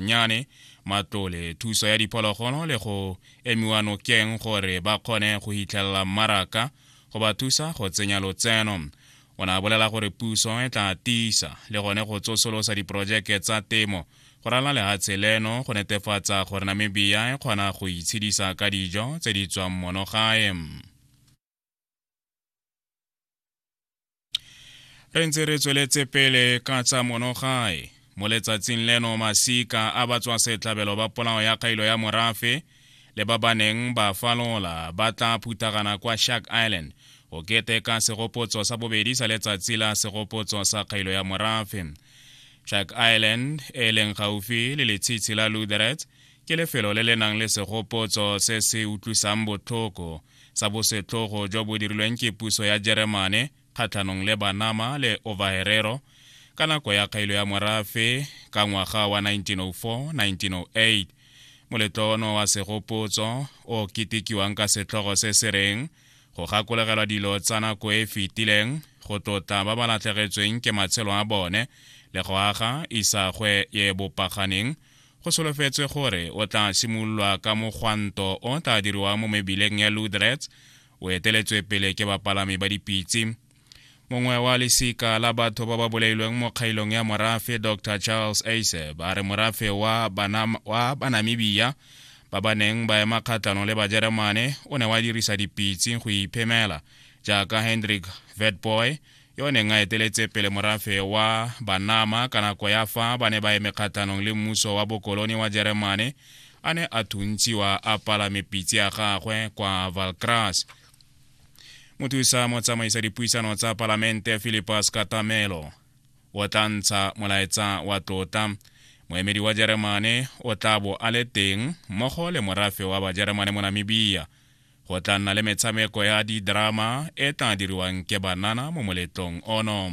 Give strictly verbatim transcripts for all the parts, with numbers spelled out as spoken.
dinonyane matlole thuso ya diphologolo le go emiwa nokeng gore ba kgone go hitlhelela mmaraka go ba thusa go tsenya lotseno. O ne a bolela gore puso e tla tiisa le gone go tsosolosa diporojeke tsa temo go rala lehatshe leno go netefatsa gore Namibia e kgona go itshedisa ka dijo tse di tswang monogae. Re ntse re tsweletse pele ka tsa monogae. Mo letsatsing leno masika a batswa setlhabelo ba polao ya kgailo ya morafe le ba baneng ba falola ba tla phutagana kwa Shark Island go keteka segopotso sa bobedi sa letsatsi la segopotso sa kgailo ya morafe. Shark Island e leng gaufi le letshitshi la Lüderitz ke lefelo le le nang le segopotso se se utlwisang botlhoko sa bosetlogo jo bo dirilweng ke puso ya Jeremane kgatlhanong le Banama le Ovaherero ka nako ya kgailo ya morafe ka ngwaga wa nineteen oh four nineteen oh eight. Moletlo ono wa segopotso o kitikiwang ka setlogo se se reng go gakologelwa dilo tsa nako e fetileng go tota ba ba latlhegetsweng ke matshelo a bone le go aga isagwe ye bopaganeng. Go solofetswe gore o tla simololwa ka mogwanto o tla diriwa mo mebileng ya Lüderitz o eteletswe pele ke bapalami ba dipitsi. Mongwe wa lesika la batho ba ba bolailweng mo kgailong ya morafe Doctor Charles Ace ba re morafe wa Banama wa Banamibia ba baneng ba ema kgatlhanong le ba Jeremane o ne wa dirisa dipitsi go iphemela jaaka Hendrik Witbooi yo neng a eteletse pele morafe wa Banama ka nako ya fa ba ne ba eme kgatlhanong le mmuso wa bokoloni wa Jeremane a ne a thuntsiwa a palame pitsi ya gagwe kwa Valkras. Mothusa motsamaisa dipuisano tsa palamente Philippus Katamelo o tla ntsha molaetsa wa tota. Moemedi wa Jeremane o tla bo a le teng mmogo le morafe wa ba Jeremane mo Namibia. Go tla nna le metshameko ya didrama e tla diriwang ke banana mo moletlong ono.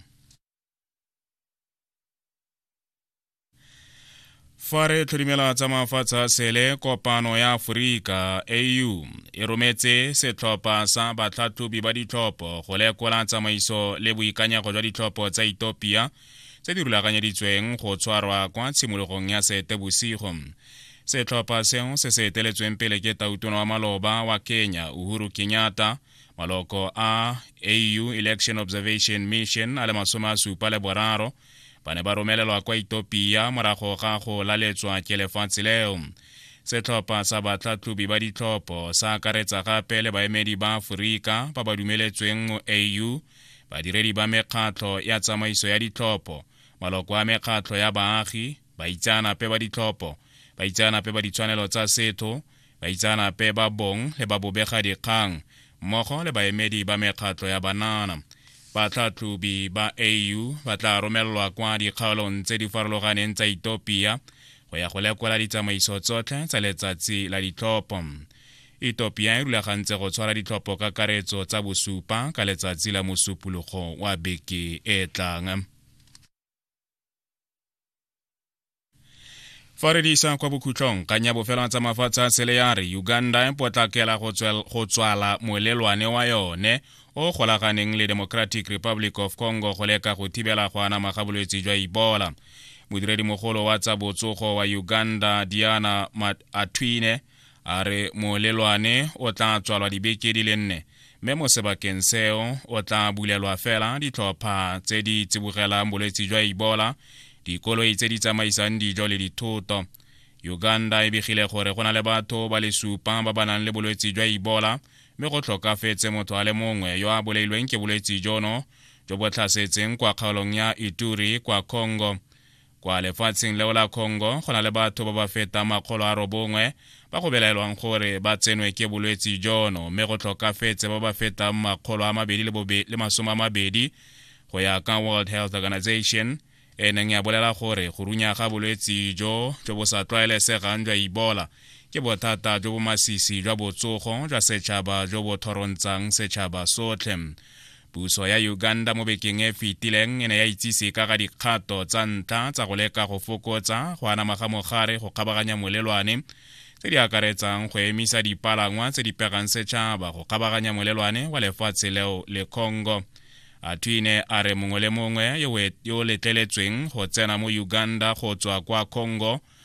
Fa re tlhodimela tsa mafatshe a sele, kopano ya Aforika A U e rometse setlhopha sa batlhatlhobi ba ditlhopho go lekola tsamaiso le boikanyego jwa ditlhopho tsa Ethiopia tse di rulaganyeditsweng go tshwarwa kwa tshimologong ya Seetebosigo. Setlhopha seo se se eteletsweng pele ke Tautono wa Maloba wa Kenya Uhuru Kenyatta. Maloko a A U Election Observation Mission a le masome a supa le boraro ba ne ba romelelwa kwa Ethiopia morago ga go laletswa ke lefatshe leo. Setlhopha sa batlhatlhobi ba ditlhopho sa akaretsa gape le baemedi ba Aforika ba ba dumeletsweng mo A U, badiredi ba mekgatlho ya tsamaiso ya ditlhopho, maloko a mekgatlho ya baagi, baitsanape ba ditlhopho, baitsanape ba ditshwanelo tsa setho, baitsanape ba bong le ba bobega dikgang, mmogo le baemedi ba mekgatlho ya banana. Batlhatlhobi ba A U ba tla romelwa kwa dikgaolong tse di farologaneng tsa Ethiopia go ya go lekola ditsamaiso tsotlhe tsa letsatsi la ditlhopho. Ethiopia e rulagantse go tshwara ditlhopho ka karetso tsa bosupa ka letsatsi la mosupologo wa beke e tlang. Fa re di isa kwa bokhutlong kanya bofelo tsa mafatshe a sele ya re Uganda e potlakela go tswala molelwane wa yone o golaganeng le Democratic Republic of Congo go leka go thibela go anama ga bolwetse jwa Ebola. Modiredi mogolo wa tsa botsogo wa Uganda Diana Atwine a re molelwane o tla tswalwa dibeke di le nne, mme mo sebakeng seo o tla bulelwa fela ditlhopha tse di tsibogelang bolwetse jwa Ebola, dikoloi tse di tsamaisang dijo le dithoto. Uganda e begile gore go na le batho ba le supa ba ba nang le bolwetse jwa Ebola, mme go tlhokafetse motho a le mongwe yo a bolailweng ke bolwetse jono jo bo tlhasetseng kwa kgaolong ya Ituri kwa Congo. Kwa lefatsheng leo la Congo go na le batho ba ba feta makgolo a robongwe ba go belaelwang gore ba tsenwe ke bolwetse jono, mme go tlhokafetse ba ba feta makgolo a mabedi le masome a mabedi go ya ka World Health Organization e neng ya bolela gore go runya ga bolwetse jo jo bo sa tlwaelesegang jwa Ebola ke bothata jo bo masisi jwa botsogo jwa setšhaba jo bo thorontsang setšhaba sotlhe. Puso ya Uganda mo bekeng e fetileng e ne ya itsise ka ga dikgato tsa ntlha tsa go leka go fokotsa go anama ga mogare go kgabaganya molelwane tse di akaretsang go emisa dipalangwa tse di pegang setšhaba go kgabaganya molelwane wa lefatshe leo le Congo. Atwine a re mongwe le mongwe yo letleletsweng go tsena mo Uganda go tswa kwa Congo